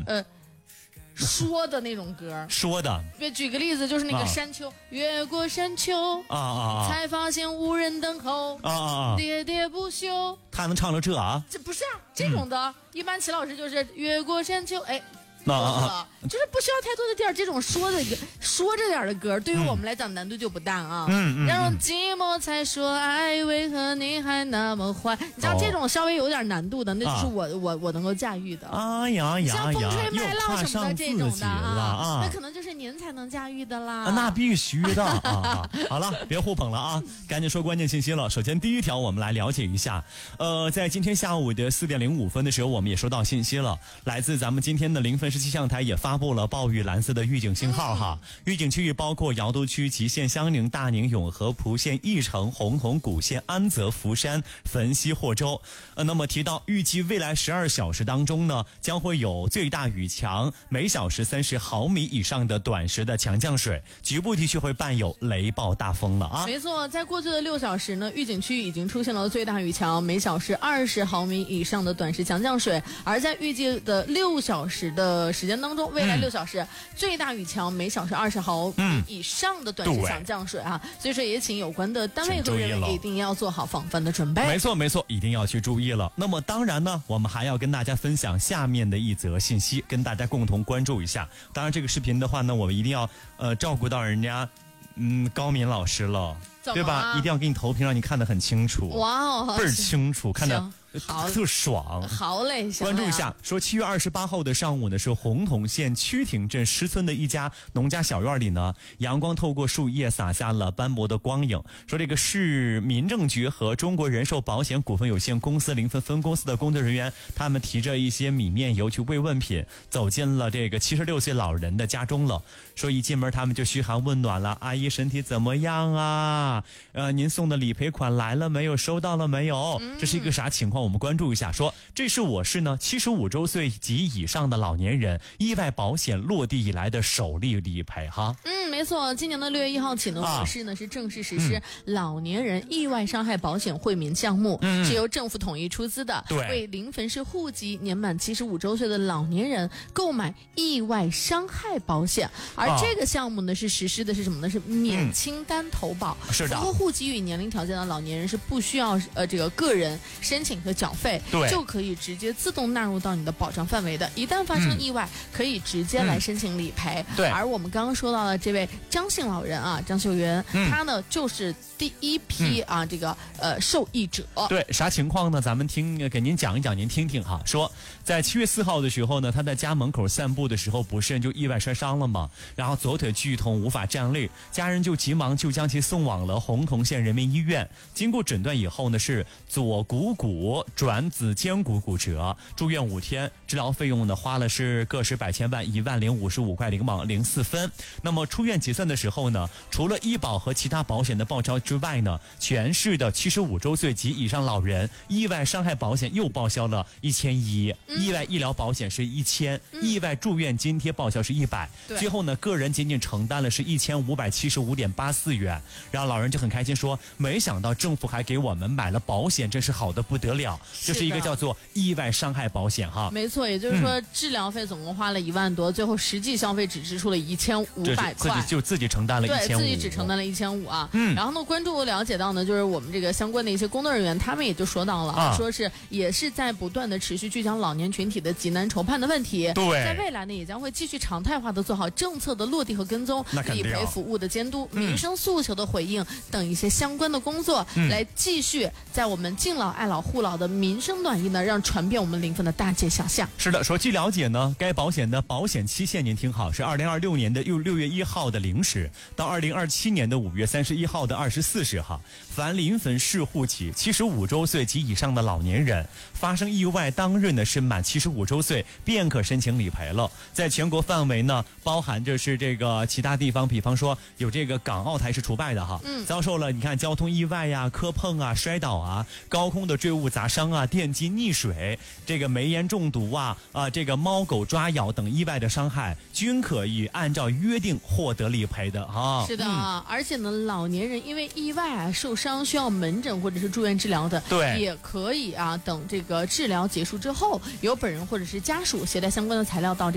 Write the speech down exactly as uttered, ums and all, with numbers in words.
呃。说的那种歌， 说的。 举个例子，就是那个山丘，啊、越过山丘啊啊， 才发现无人等候啊啊， 喋喋不休。 他还能唱了这啊？ 这不是啊，这种的，嗯、一般齐老师就是越过山丘，哎。 啊啊！ 就是不需要太多的地儿，这种说的说着点的歌，对于我们来讲难度就不大啊。嗯嗯。然后寂寞才说爱，为何你还那么坏？你像这种稍微有点难度的，那就是我、啊、我我能够驾驭的。 啊呀呀！ 像风吹麦浪什么的这种的啊， 啊那可能就是您才能驾驭的啦。 啊、那必须的啊！好了，别互捧了啊，赶紧说关键信息了。首先第一条，我们来了解一下。呃，在今天下午的四点零五分的时候，我们也收到信息了，来自咱们今天的临汾市气象台也发布了暴雨蓝色的预警信号哈，预警区域包括瑶都区、吉县、香宁、大宁、永和、蒲县、义城、洪洞、古县、安泽、福山、汾西、霍州。呃，那么提到预计未来十二小时当中呢，将会有最大雨强每小时三十毫米以上的短时的强降水，局部地区会伴有雷暴大风了啊。 没错，在过去的六小时呢，预警区已经出现了最大雨强每小时二十毫米以上的短时强降水，而在预计的六小时的时间当中，未来六小时、嗯、最大雨强每小时二十毫米以上的短时强降水啊，所以说也请有关的单位和人员一定要做好防范的准备。 没错没错，一定要去注意了。那么当然呢，我们还要跟大家分享下面的一则信息，跟大家共同关注一下。当然这个视频的话呢，我们一定要呃照顾到人家嗯高敏老师了，对吧？一定要给你投屏，让你看得很清楚。 哇哦， 倍儿清楚，看得好特爽。 好嘞， 关注一下。说七月二十八号的上午呢，是洪洞县曲亭镇石村的一家农家小院里呢，阳光透过树叶洒下了斑驳的光影。说这个市民政局和中国人寿保险股份有限公司临汾分公司的工作人员，他们提着一些米面油去慰问品，走进了这个七十六岁老人的家中了。说一进门他们就嘘寒问暖了，阿姨身体怎么样啊？呃，您送的理赔款来了没有？收到了没有？这是一个啥情况？我们关注一下。说这是我市呢七十五周岁及以上的老年人意外保险落地以来的首例理赔哈。 嗯，没错，今年的六月一号起呢，我市呢是正式实施老年人意外伤害保险惠民项目，嗯、是由政府统一出资的， 对， 为临汾市户籍年满七十五周岁的老年人购买意外伤害保险。而这个项目呢是实施的是什么呢？是免清单投保， 嗯、是的， 符合户籍与年龄条件的老年人是不需要呃这个个人申请和缴费， 对， 就可以直接自动纳入到你的保障范围的。一旦发生意外，嗯、可以直接来申请理赔。 对、嗯， 而我们刚刚说到的这位张姓老人啊，张秀元，嗯、他呢就是第一批啊、嗯、这个呃受益者。 对，啥情况呢？咱们听给您讲一讲，您听听哈。说在七月四号的时候呢，他在家门口散步的时候，不慎就意外摔伤了嘛，然后左腿剧痛无法站立，家人就急忙就将其送往了洪洞县人民医院。经过诊断以后呢，是左股骨转子肩骨骨折，住院五天，治疗费用呢花了是个十百千万一万零五十五块零毛零四分。那么出院结算的时候呢，除了医保和其他保险的报销之外呢，全市的七十五周岁及以上老人意外伤害保险又报销了一千一，意外医疗保险是一千，嗯、意外住院津贴报销是一百，最后呢，个人仅仅承担了是一千五百七十五点八四元。然后老人就很开心说，没想到政府还给我们买了保险，真是好的不得了。这是一个叫做意外伤害保险哈。 没错，也就是说、嗯、治疗费总共花了一万多，最后实际消费只支出了一千五百块， 自己就自己承担了一千五， 对，自己只承担了一千五啊。嗯，然后呢，关注了解到呢，就是我们这个相关的一些工作人员，他们也就说到了，啊、说是也是在不断的持续聚焦老年群体的急难筹判的问题。 对， 在未来呢，也将会继续常态化的做好政策的落地和跟踪、理赔服务的监督、嗯、民生诉求的回应等一些相关的工作，嗯、来继续在我们敬老爱老护老的民生暖意呢，让传遍我们临汾的大街小巷。 是的，说据了解呢，该保险的保险期限您听好，是二零二六年的六六月一号的零时到二零二七年的五月三十一号的二十四时哈。凡临汾市户籍七十五周岁及以上的老年人发生意外当日呢是满七十五周岁便可申请理赔了。在全国范围呢，包含着是这个其他地方，比方说有这个港澳台是除外的哈，嗯，遭受了你看交通意外呀、磕碰啊、摔倒啊、高空的坠物砸伤啊、电击溺水、这个煤烟中毒啊、啊这个猫狗抓咬等意外的伤害，均可以按照约定获得理赔的啊。 是的啊，嗯、而且呢，老年人因为意外啊受伤需要门诊或者是住院治疗的， 对， 也可以啊等这个治疗结束之后，由本人或者是家属携带相关的材料到